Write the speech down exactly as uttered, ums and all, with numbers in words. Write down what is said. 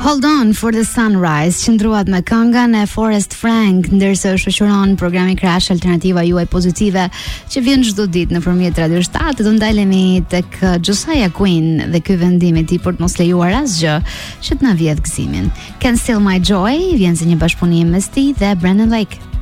Hold On for the Sunrise qëndruat me këngën e Forrest Frank, ndërsa shoqëron programi Crash Alternativa juaj pozitive që vjen çdo ditë nëpërmjet Radio shtat. Do ndalemi tek Josiah Quinn dhe ky vendim i tij për të mos lejuar asgjë që të na vjedh gëzimin. Can Still My Joy vjen si një bashkëpunim mes tij dhe Brandon Lake.